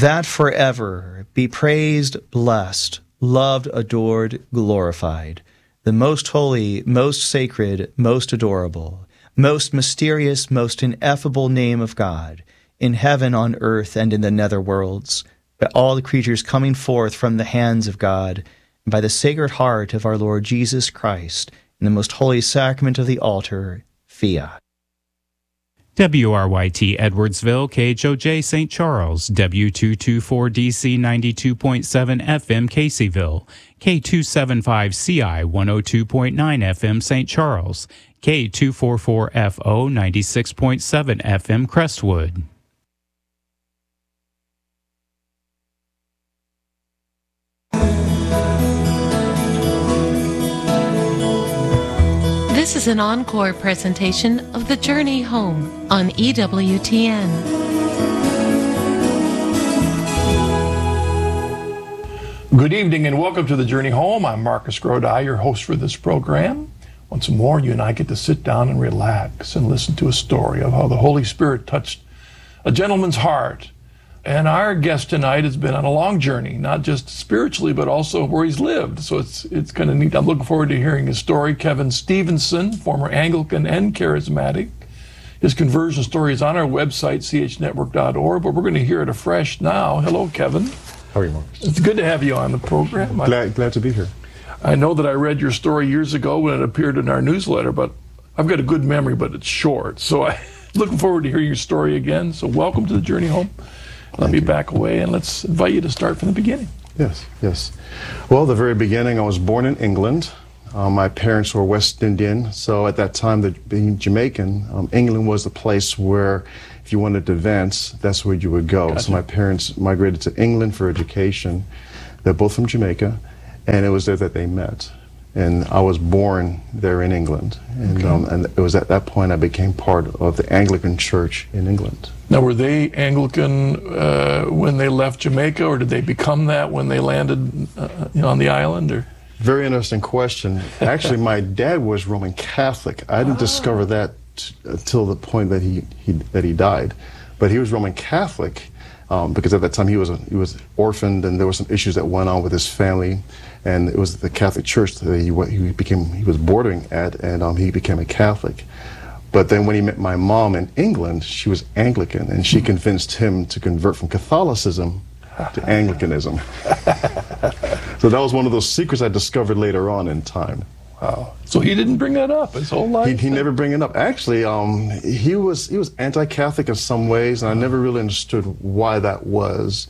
that forever be praised, blessed, loved, adored, glorified, the most holy, most sacred, most adorable, most mysterious, most ineffable name of God, in heaven, on earth, and in the nether worlds, by all the creatures coming forth from the hands of God, and by the sacred heart of our Lord Jesus Christ, in the most holy sacrament of the altar, fiat. WRYT Edwardsville, KHOJ St. Charles, W224DC 92.7 FM Caseyville, K275CI 102.9 FM St. Charles, K244FO 96.7 FM Crestwood. This is an encore presentation of The Journey Home on EWTN. Good evening and welcome to The Journey Home. I'm Marcus Grodi, your host for this program. Once more, you and I get to sit down and relax and listen to a story of how the Holy Spirit touched a gentleman's heart. And our guest tonight has been on a long journey, not just spiritually, but also where he's lived. So it's kind of neat. I'm looking forward to hearing his story. Kevin Stevenson, former Anglican and charismatic. His conversion story is on our website, chnetwork.org, but we're going to hear it afresh now. Hello, Kevin. How are you, Marcus? It's good to have you on the program. Glad to be here. I know that I read your story years ago when it appeared in our newsletter, but I've got a good memory, but it's short. So I'm looking forward to hearing your story again. So welcome to The Journey Home. Let me back away and let's invite you to start from the beginning. Yes. Well, the very beginning, I was born in England. My parents were West Indian, so at that time, being Jamaican, England was the place where if you wanted to advance, that's where you would go. Gotcha. So my parents migrated to England for education. They're both from Jamaica, and it was there that they met. And I was born there in England. And, and it was at that point I became part of the Anglican Church in England. Now, were they Anglican when they left Jamaica, or did they become that when they landed on the island? Or? Very interesting question. Actually, my dad was Roman Catholic. I didn't discover that until the point that he died. But he was Roman Catholic because at that time he was orphaned, and there were some issues that went on with his family. And it was the Catholic Church that he was bordering at, and he became a Catholic. But then when he met my mom in England, she was Anglican, and she convinced him to convert from Catholicism to Anglicanism. So that was one of those secrets I discovered later on in time. Wow. So he didn't bring that up his whole life? He never bring it up. Actually, he was anti-Catholic in some ways, and I never really understood why that was.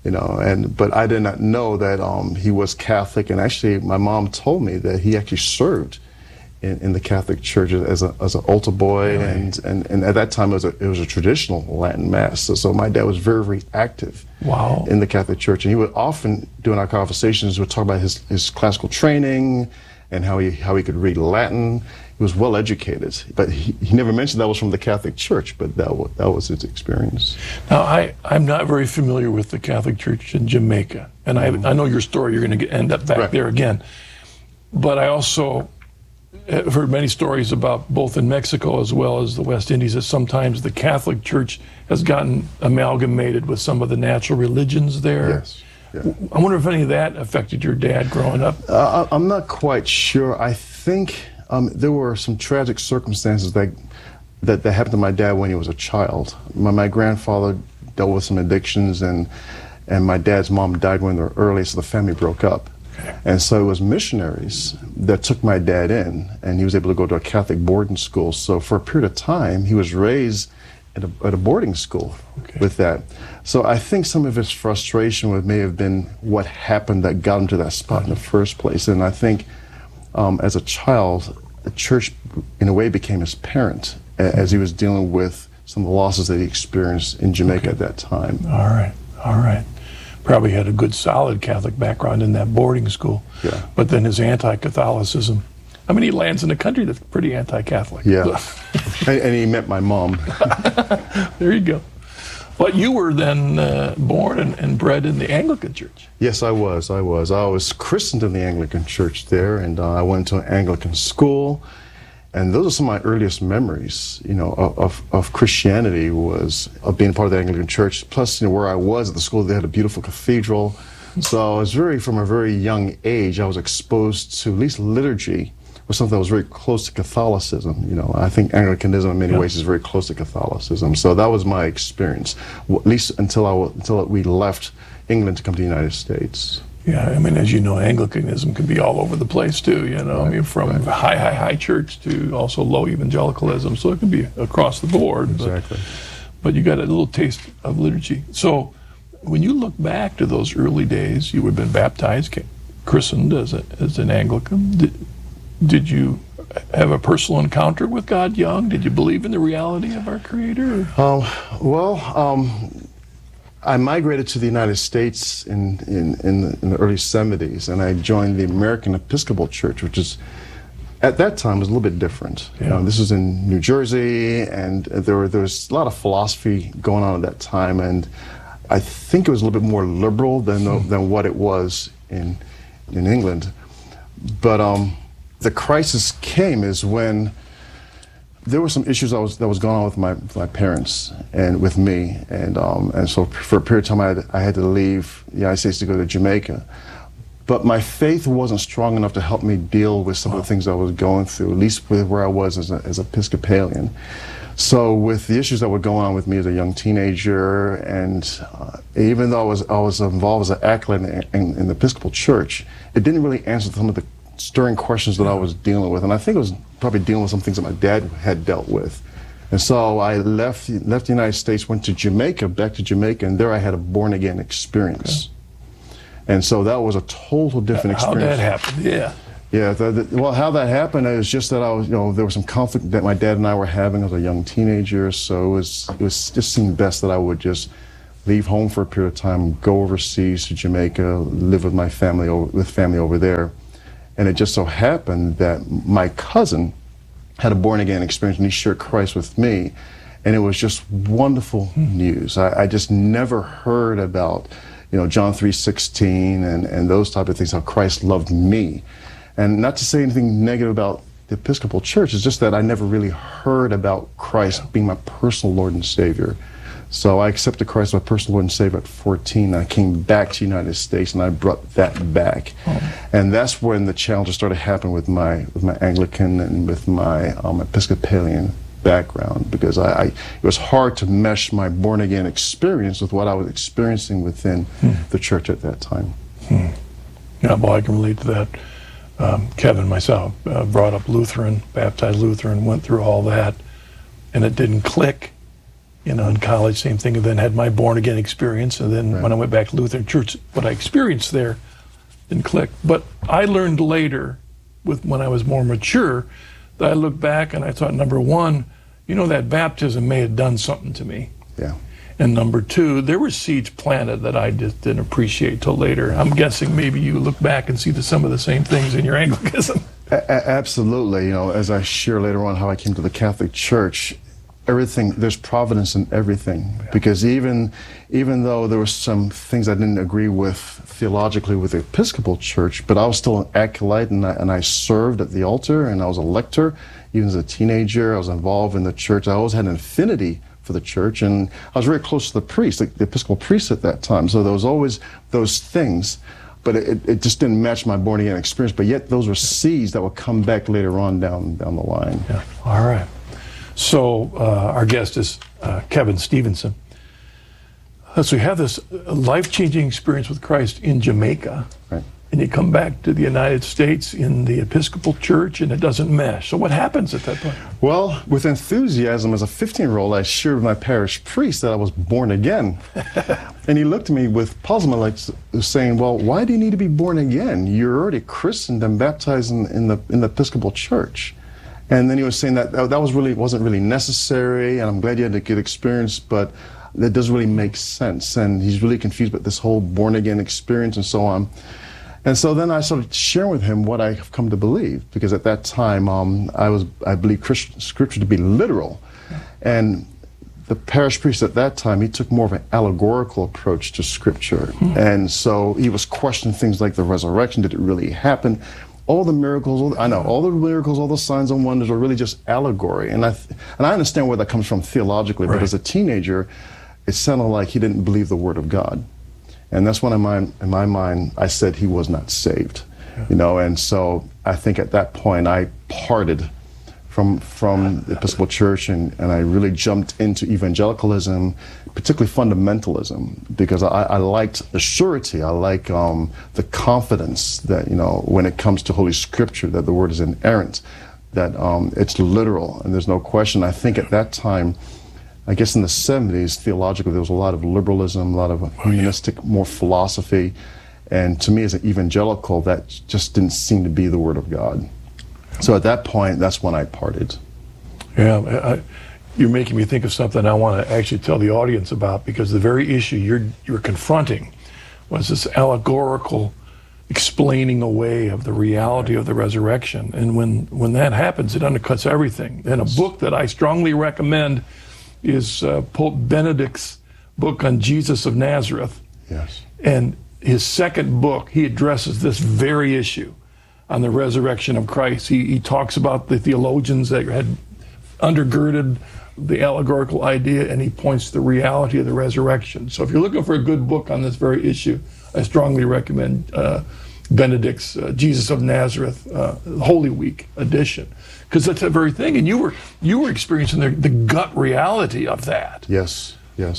But I did not know that he was Catholic, and actually my mom told me that he actually served in the Catholic Church as an altar boy, really? and at that time it was a traditional Latin Mass. So my dad was very, very active in the Catholic Church, and he would often, during our conversations, would talk about his classical training and how he could read Latin. He was well educated, but he never mentioned that was from the Catholic Church, but that was his experience. Now, I'm not very familiar with the Catholic Church in Jamaica, and I know your story, you're going to end up back there again. But I also have heard many stories about, both in Mexico as well as the West Indies, that sometimes the Catholic Church has gotten amalgamated with some of the natural religions there. Yes. Yeah. I wonder if any of that affected your dad growing up. I'm not quite sure. I think there were some tragic circumstances that happened to my dad when he was a child. My grandfather dealt with some addictions, and my dad's mom died when they were early, so the family broke up. And so it was missionaries that took my dad in, and he was able to go to a Catholic boarding school. So for a period of time, he was raised at a boarding school with that. So I think some of his frustration may have been what happened that got him to that spot in the first place. And I think as a child, the church, in a way, became his parent as he was dealing with some of the losses that he experienced in Jamaica at that time. All right. Probably had a good, solid Catholic background in that boarding school. Yeah. But then his anti-Catholicism. I mean, he lands in a country that's pretty anti-Catholic. Yeah. and he met my mom. There you go. But you were then born and bred in the Anglican Church. Yes, I was. I was christened in the Anglican Church there, and I went to an Anglican school. And those are some of my earliest memories, of Christianity, was of being part of the Anglican Church. Plus, where I was at the school, they had a beautiful cathedral. So I was from a very young age, I was exposed to at least liturgy, was something that was very close to Catholicism. I think Anglicanism in many ways is very close to Catholicism. So that was my experience, at least until we left England to come to the United States. Yeah, I mean, as you know, Anglicanism can be all over the place too, Right, I mean, from high church to also low evangelicalism, so it can be across the board. Exactly. But you got a little taste of liturgy. So when you look back to those early days, you had been baptized, christened as an Anglican. Did you have a personal encounter with God young? Did you believe in the reality of our Creator? I migrated to the United States in the early 70s, and I joined the American Episcopal Church, which is, at that time, was a little bit different. Yeah. This was in New Jersey, and there was a lot of philosophy going on at that time, and I think it was a little bit more liberal than what it was in England. But the crisis came is when there were some issues that was going on with my parents and with me, and so for a period of time I had to leave the United States to go to Jamaica. But my faith wasn't strong enough to help me deal with some of the things I was going through, at least with where I was as an Episcopalian. So with the issues that were going on with me as a young teenager, and even though I was involved as an acolyte in the Episcopal Church, it didn't really answer some of the stirring questions that I was dealing with, and I think it was probably dealing with some things that my dad had dealt with. And so I left the United States, went to Jamaica, back to Jamaica, and there I had a born-again experience. Okay. And so that was a total different experience. How that happened, yeah. Yeah, well, how that happened is just that I was, there was some conflict that my dad and I were having as a young teenager, so it was just seemed best that I would just leave home for a period of time, go overseas to Jamaica, live with my family, family over there. And it just so happened that my cousin had a born-again experience, and he shared Christ with me, and it was just wonderful news. I just never heard about, John 3:16 and those type of things, how Christ loved me. And not to say anything negative about the Episcopal Church, it's just that I never really heard about Christ being my personal Lord and Savior. So I accepted Christ as my personal Lord and Savior at 14. I came back to the United States, and I brought that back. And that's when the challenges started happening with my Anglican and with my Episcopalian background, because it was hard to mesh my born-again experience with what I was experiencing within the church at that time. Yeah, boy, I can relate to that. Kevin, myself, brought up Lutheran, baptized Lutheran, went through all that, and it didn't click. In college, same thing, and then had my born-again experience, and then when I went back to Lutheran Church, what I experienced there didn't click. But I learned later, when I was more mature, that I looked back and I thought, number one, that baptism may have done something to me. Yeah. And number two, there were seeds planted that I just didn't appreciate till later. I'm guessing maybe you look back and see some of the same things in your Anglicanism. Absolutely. As I share later on how I came to the Catholic Church, there's providence in everything, because even though there were some things I didn't agree with theologically with the Episcopal Church, but I was still an acolyte, and I served at the altar, and I was a lector. Even as a teenager, I was involved in the church. I always had an affinity for the church, and I was very close to the priest, the Episcopal priest at that time. So there was always those things, but it just didn't match my born-again experience. But yet those were seeds that would come back later on down the line. Yeah. All right. So our guest is Kevin Stevenson. So you have this life-changing experience with Christ in Jamaica, right, and you come back to the United States in the Episcopal Church, and it doesn't mesh. So what happens at that point? Well, with enthusiasm, as a 15-year-old, I shared with my parish priest that I was born again. And he looked at me with puzzlement, like saying, well, why do you need to be born again? You're already christened and baptized in the Episcopal Church. And then he was saying that wasn't really necessary, and I'm glad you had a good experience, but that doesn't really make sense. And he's really confused about this whole born-again experience and so on. And so then I started sharing with him what I've come to believe, because at that time I believed Scripture to be literal. And the parish priest at that time, he took more of an allegorical approach to Scripture. And so he was questioning things like the resurrection. Did it really happen? all the miracles, all the miracles, all the signs and wonders are really just allegory. And I understand where that comes from theologically, but as a teenager, it sounded like he didn't believe the word of God. And that's when in my mind, I said he was not saved. You know, and so I think at that point I parted from the Episcopal Church and I really jumped into evangelicalism, particularly fundamentalism, because I liked the surety, I like the confidence that, you know, when it comes to Holy Scripture, that the word is inerrant, that it's literal, and there's no question. I think at that time, I guess in the 70s, theologically, there was a lot of liberalism, a lot of humanistic, more philosophy. And to me, as an evangelical, that just didn't seem to be the Word of God. So at that point, that's when I parted. Yeah, you're making me think of something I want to actually tell the audience about, because the very issue you're confronting was this allegorical explaining away of the reality of the resurrection. And when that happens, it undercuts everything. And a book that I strongly recommend is Pope Benedict's book on Jesus of Nazareth. Yes. And his second book, he addresses this very issue on the resurrection of Christ. He talks about the theologians that had undergirded the allegorical idea, and he points to the reality of the resurrection. So if you're looking for a good book on this very issue, I strongly recommend Benedict's Jesus of Nazareth Holy Week edition, because that's that very thing. And you were experiencing the gut reality of that. Yes.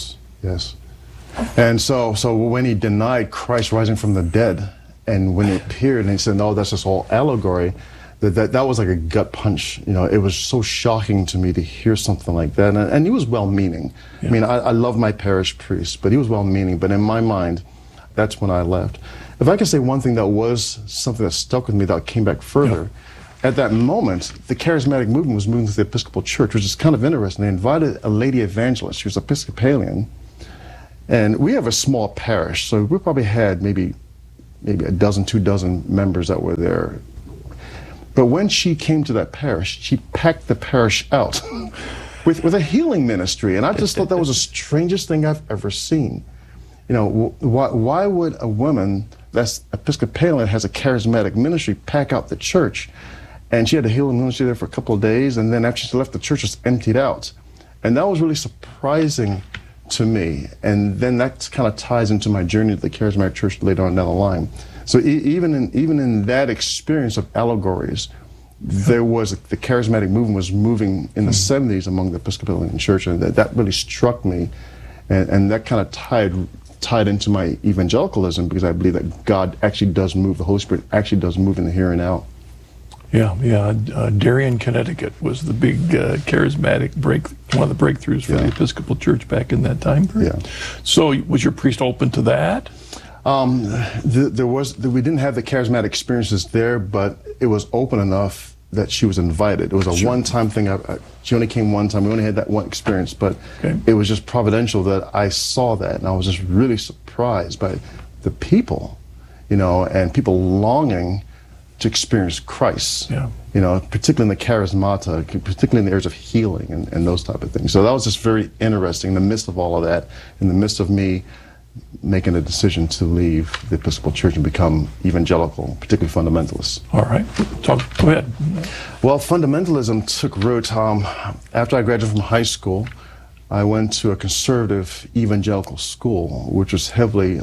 And so when he denied Christ rising from the dead, and when he appeared and he said, no, that's just all allegory, that was like a gut punch. You know, it was so shocking to me to hear something like that. And he was well-meaning. Yeah. I mean, I love my parish priest, but he was well-meaning. But in my mind, that's when I left. If I could say one thing that was something that stuck with me that came back further, at that moment, the charismatic movement was moving to the Episcopal Church, which is kind of interesting. They invited a lady evangelist. She was Episcopalian. And we have a small parish, so we probably had maybe a dozen, 2 dozen members that were there. But when she came to that parish, she packed the parish out with a healing ministry. And I just thought that was the strangest thing I've ever seen. You know, why would a woman that's Episcopalian, has a charismatic ministry, pack out the church? And she had a healing ministry there for a couple of days, and then after she left, the church was emptied out. And that was really surprising to me. And then that kind of ties into my journey to the charismatic church later on down the line. So even in that experience of allegories, there was the charismatic movement was moving in the 70s among the Episcopalian church, and that really struck me, and that kind of tied into my evangelicalism, because I believe that God actually does move, the Holy Spirit actually does move in the here and now. Yeah. Darien, Connecticut was the big charismatic one of the breakthroughs for the Episcopal Church back in that time period. Yeah. So was your priest open to that? We didn't have the charismatic experiences there, but it was open enough that she was invited. It was a one-time thing. She only came one time. We only had that one experience, but it was just providential that I saw that, and I was just really surprised by the people, you know, and people longing to experience Christ, you know, particularly in the charismata, particularly in the areas of healing and those type of things. So that was just very interesting in the midst of all of that, in the midst of me making a decision to leave the Episcopal Church and become evangelical, particularly fundamentalist. All right, go ahead. Well, fundamentalism took root after I graduated from high school. I went to a conservative evangelical school, which was heavily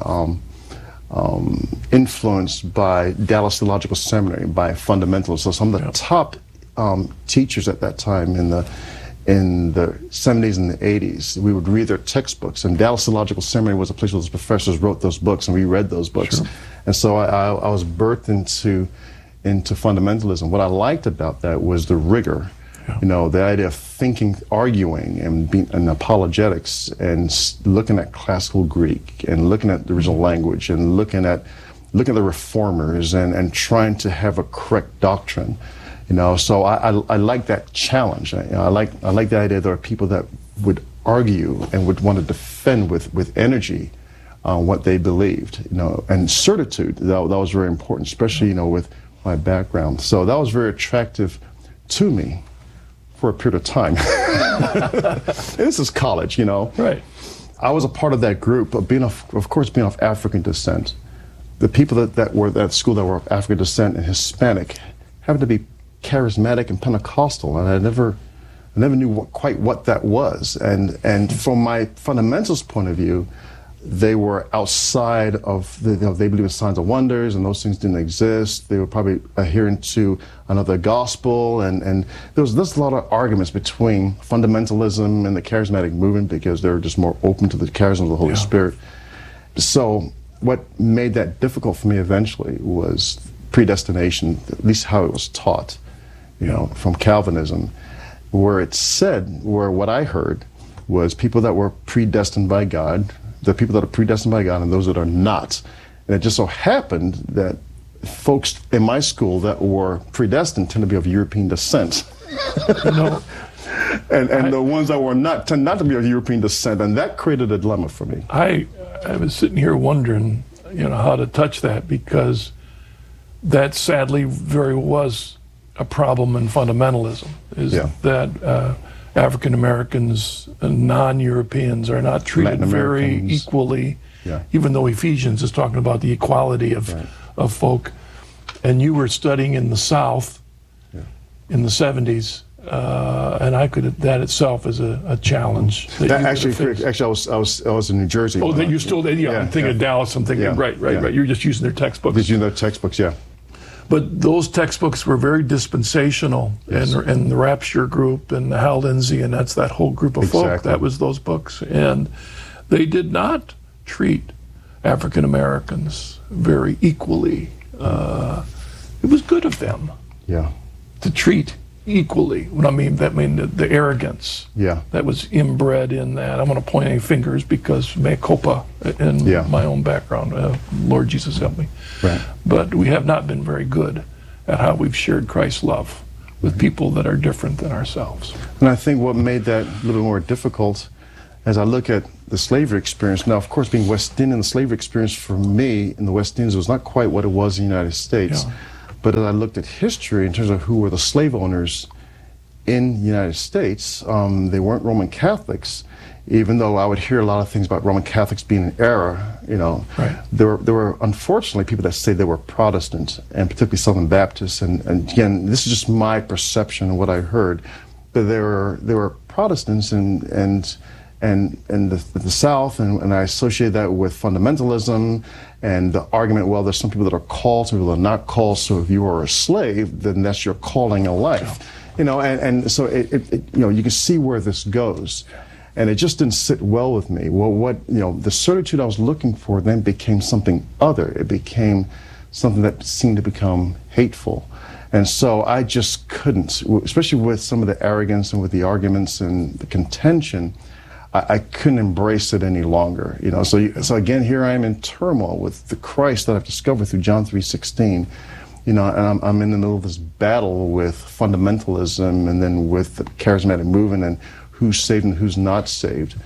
influenced by Dallas Theological Seminary, by fundamentalists. So some of the top teachers at that time in the 70s and the 80s, we would read their textbooks, and Dallas Theological Seminary was a place where those professors wrote those books, and we read those books. Sure. And so I was birthed into fundamentalism. What I liked about that was the rigor, you know, the idea of thinking, arguing, and apologetics, and looking at classical Greek, and looking at the original language, and looking at the reformers, and trying to have a correct doctrine. You know, so I like that challenge. I like the idea there are people that would argue and would want to defend with energy what they believed. You know, and certitude, that was very important, especially, you know, with my background. So that was very attractive to me for a period of time. This is college, you know. Right. I was a part of that group of being of African descent. the people that were at school that were of African descent and Hispanic happened to be charismatic and Pentecostal, and I never knew quite what that was. And from my fundamentals point of view, they were outside of they believe in signs and wonders, and those things didn't exist. They were probably adhering to another gospel, and there's a lot of arguments between fundamentalism and the charismatic movement because they're just more open to the charism of the Holy Spirit. So what made that difficult for me eventually was predestination, at least how it was taught, from Calvinism, where it said, where what I heard was people that were predestined by God, the people that are predestined by God and those that are not. And it just so happened that folks in my school that were predestined tend to be of European descent. And the ones that were not tend not to be of European descent, and that created a dilemma for me. I was sitting here wondering, how to touch that, because that sadly very was a problem in fundamentalism, is that African Americans and non-Europeans are not treated very equally, even though Ephesians is talking about the equality of folk. And you were studying in the South in the 70s, and that itself is a challenge. Actually, I was in New Jersey. Oh, that you still did? Yeah, I'm thinking of Dallas. I'm thinking, right. You're just using their textbooks. Just using their textbooks, yeah. But those textbooks were very dispensational, and the Rapture group and the Hal Lindsey, and that's that whole group of folk. That was those books. And they did not treat African Americans very equally. It was good of them to treat equally. What I mean, the arrogance that was inbred in that. I'm going to point any fingers because mea culpa in my own background. Lord Jesus help me. Right. But we have not been very good at how we've shared Christ's love with people that are different than ourselves. And I think what made that a little bit more difficult, as I look at the slavery experience, now of course being West Indian, the slavery experience for me in the West Indies was not quite what it was in the United States. But as I looked at history in terms of who were the slave owners in the United States, they weren't Roman Catholics, even though I would hear a lot of things about Roman Catholics being an error. There were unfortunately people that say they were Protestant, and particularly Southern Baptists, and again, this is just my perception of what I heard, but there were Protestants and the South, and I associate that with fundamentalism and the argument, well, there's some people that are called, some people that are not called, so if you are a slave, then that's your calling in life. And so you can see where this goes. And it just didn't sit well with me. Well, the certitude I was looking for then became something other. It became something that seemed to become hateful. And so I just couldn't, especially with some of the arrogance and with the arguments and the contention, I couldn't embrace it any longer. So again, here I am in turmoil with the Christ that I've discovered through John 3:16. And I'm in the middle of this battle with fundamentalism and then with the charismatic movement and who's saved and who's not saved.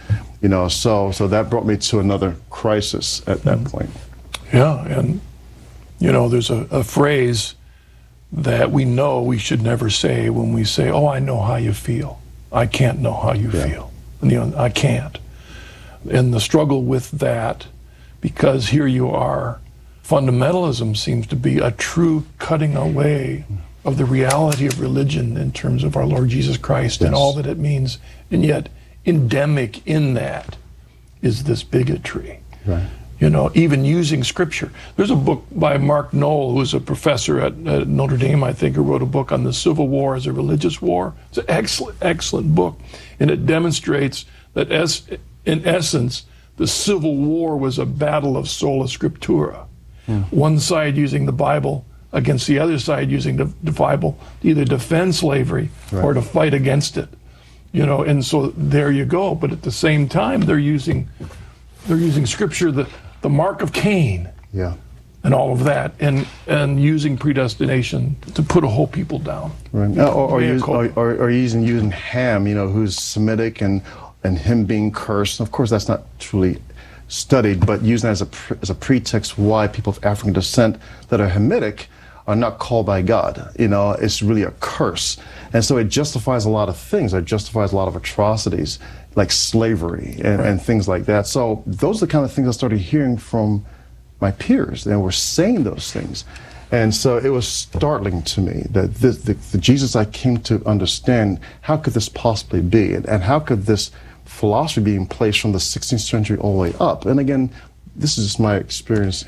So that brought me to another crisis at that point. Yeah, and there's a phrase that we know we should never say when we say, "Oh, I know how you feel." I can't know how you feel. I can't. And the struggle with that, because here you are, fundamentalism seems to be a true cutting away of the reality of religion in terms of our Lord Jesus Christ and all that it means. And yet, endemic in that is this bigotry. Right. Even using Scripture. There's a book by Mark Knoll, who's a professor at Notre Dame, I think, who wrote a book on the Civil War as a religious war. It's an excellent, excellent book. And it demonstrates that, in essence, the Civil War was a battle of sola scriptura. One side using the Bible against the other side using the Bible to either defend slavery or to fight against it. And so there you go. But at the same time, they're using Scripture, the mark of Cain, and all of that, and using predestination to put a whole people down. Right. Or using Ham, who's Semitic, and him being cursed. Of course, that's not truly studied, but using that as a pretext why people of African descent that are Hamitic are not called by God. It's really a curse. And so it justifies a lot of things. It justifies a lot of atrocities like slavery and things like that. So those are the kind of things I started hearing from my peers and were saying those things. And so it was startling to me that the Jesus I came to understand, how could this possibly be? And how could this philosophy be in place from the 16th century all the way up? And again, this is just my experience,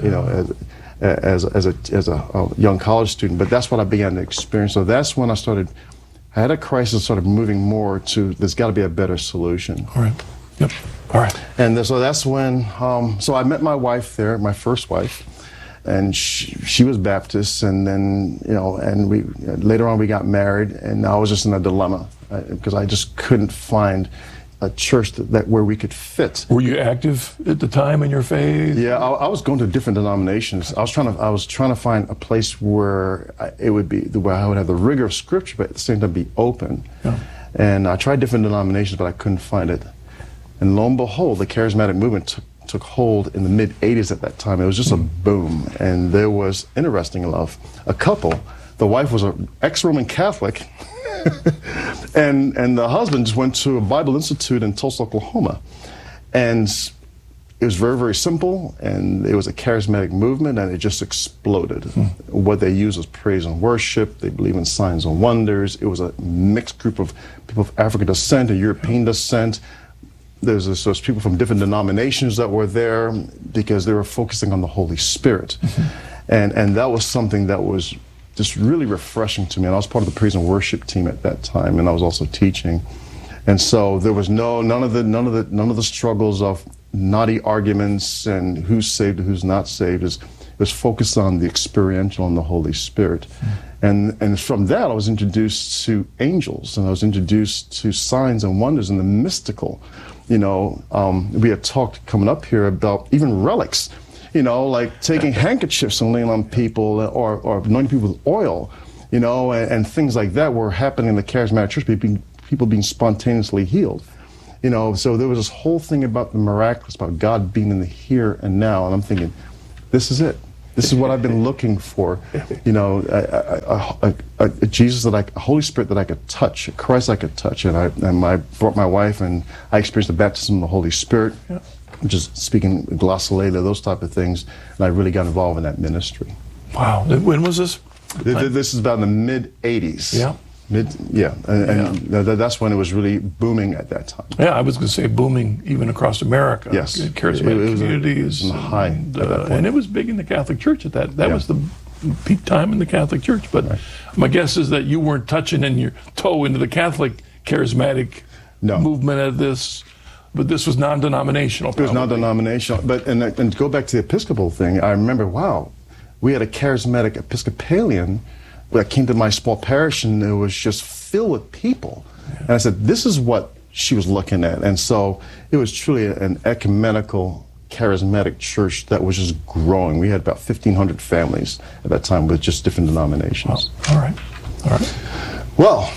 as a young college student, but that's what I began to experience. So that's when I had a crisis, started moving more to, there's got to be a better solution. All right. Yep. All right. And so that's when, so I met my wife there, my first wife, and she was Baptist, and then, and we, later on we got married, and I was just in a dilemma, because I just couldn't find a church that where we could fit. Were you active at the time in your faith? Yeah, I was going to different denominations. I was trying to find a place where it would be where I would have the rigor of Scripture, but at the same time be open. Yeah. And I tried different denominations, but I couldn't find it. And lo and behold, the charismatic movement took hold in the mid '80s. At that time, it was just a boom. And there was, interesting enough, a couple. The wife was an ex-Roman Catholic. and the husband just went to a Bible Institute in Tulsa, Oklahoma. And it was very, very simple, and it was a charismatic movement, and it just exploded. What they use was praise and worship. They believe in signs and wonders. It was a mixed group of people of African descent and European descent. There's people from different denominations that were there because they were focusing on the Holy Spirit. And that was something that was just really refreshing to me. And I was part of the praise and worship team at that time, and I was also teaching. And so there was none of the struggles of knotty arguments and who's saved and who's not saved. It was focused on the experiential and the Holy Spirit. And from that, I was introduced to angels, and I was introduced to signs and wonders and the mystical. We had talked coming up here about even relics. Like taking handkerchiefs and laying on people, or anointing people with oil, and things like that were happening in the charismatic church, people being spontaneously healed. So there was this whole thing about the miraculous, about God being in the here and now, and I'm thinking, this is it. This is what I've been looking for, a Jesus a Holy Spirit that I could touch, a Christ I could touch, and I brought my wife, and I experienced the baptism of the Holy Spirit. Yeah. Just speaking glossolalia, those type of things, and I really got involved in that ministry. Wow. When was this? This is about in the mid-'80s. Yeah. That's when it was really booming at that time. Yeah, I was going to say booming even across America. Yes. Charismatic communities. High at that point. And it was big in the Catholic Church at that. That was the peak time in the Catholic Church. But my guess is that you weren't touching your toe into the Catholic charismatic movement at this. But this was non-denominational. It was non-denominational. But and to go back to the Episcopal thing, I remember, we had a charismatic Episcopalian that came to my small parish, and it was just filled with people. Yeah. And I said, this is what she was looking at. And so it was truly an ecumenical, charismatic church that was just growing. We had about 1,500 families at that time with just different denominations. Wow. All right. Well.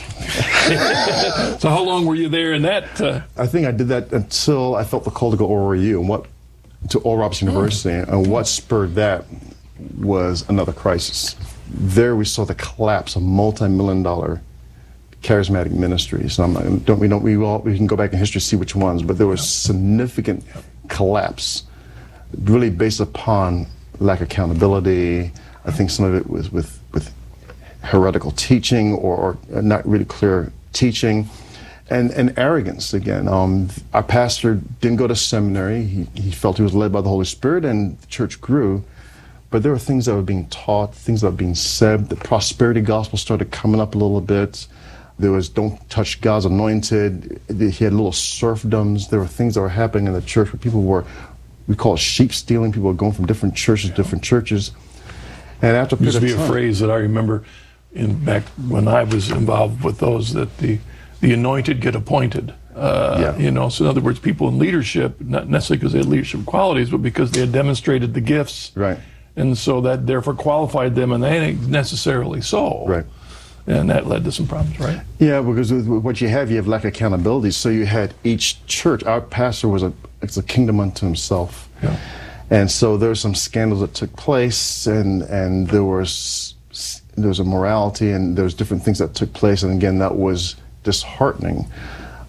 So how long were you there in that? I think I did that until I felt the call to go ORU to Oral Roberts University, and what spurred that was another crisis. There we saw the collapse of multi-million-dollar charismatic ministries. We can go back in history to see which ones, but there was significant collapse, really based upon lack of accountability. I think some of it was with heretical teaching or not really clear teaching, and arrogance again. Our pastor didn't go to seminary. He felt he was led by the Holy Spirit, and the church grew. But there were things that were being taught, things that were being said. The prosperity gospel started coming up a little bit. There was don't touch God's anointed. He had little serfdoms. There were things that were happening in the church where people were, we call it sheep stealing. People were going from different churches to different churches. And after a period of time, used to be a phrase that I remember back when I was involved with those, that the anointed get appointed. So in other words, people in leadership, not necessarily because they had leadership qualities, but because they had demonstrated the gifts. Right. And so that therefore qualified them, and they ain't necessarily so. Right. And that led to some problems, right? Yeah, because with what you have lack of accountability. So you had each church, our pastor it's a kingdom unto himself. Yeah. And so there were some scandals that took place, and there was a morality, and there was different things that took place, and again, that was disheartening.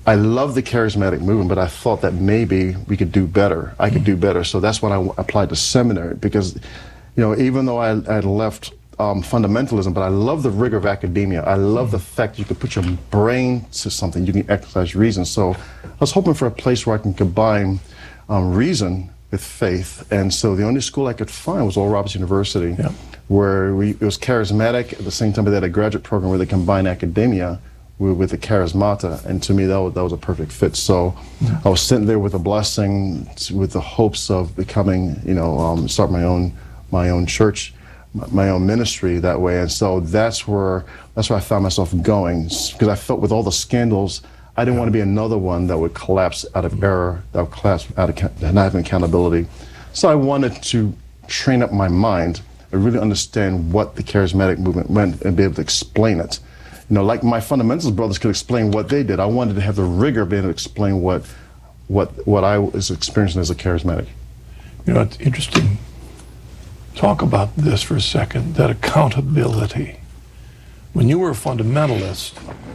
I love the charismatic movement, but I thought that maybe we could do better. I could do better. So that's when I applied to seminary, because, even though I had left fundamentalism, but I love the rigor of academia. I love the fact that you can put your brain to something. You can exercise reason. So I was hoping for a place where I can combine reason with faith. And so the only school I could find was Oral Roberts University, where it was charismatic. At the same time, they had a graduate program where they combined academia with the charismata, and to me that was a perfect fit. So I was sitting there with a blessing, with the hopes of becoming, start my own church, my own ministry that way. And so that's where I found myself going, because I felt with all the scandals, I didn't want to be another one that would collapse out of error, that would collapse out of not having accountability. So I wanted to train up my mind and really understand what the charismatic movement meant and be able to explain it. Like my fundamentalist brothers could explain what they did, I wanted to have the rigor of being able to explain what I was experiencing as a charismatic. It's interesting. Talk about this for a second, that accountability. When you were a fundamentalist,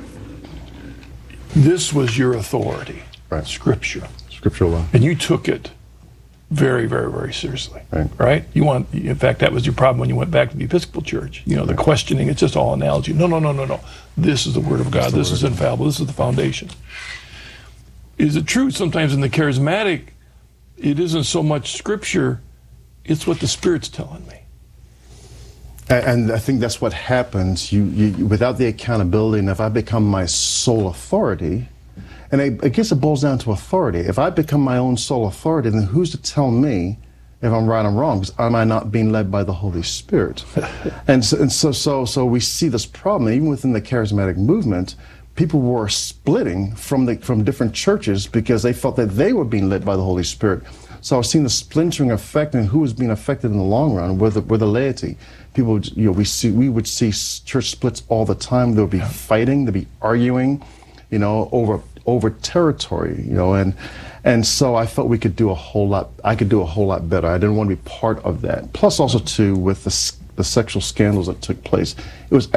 this was your authority, right? Scripture. Scriptural law. And you took it very, very, very seriously, right? In fact, that was your problem when you went back to the Episcopal Church. The questioning, it's just all analogy. No. This is the Word of God. This is infallible. This is the foundation. Is it true sometimes in the charismatic, it isn't so much Scripture, it's what the Spirit's telling me? And I think that's what happens. You without the accountability, and if I become my sole authority, and I guess it boils down to authority. If I become my own sole authority, then who's to tell me if I'm right or wrong? Because am I not being led by the Holy Spirit? and so we see this problem even within the charismatic movement. People were splitting from different churches because they felt that they were being led by the Holy Spirit. So I was seeing the splintering effect, and who was being affected in the long run were the laity. People, we would see church splits all the time. There would be fighting, there'd be arguing, over territory, and so I felt we could do a whole lot. I could do a whole lot better. I didn't want to be part of that. Plus, also too, with the sexual scandals that took place, it was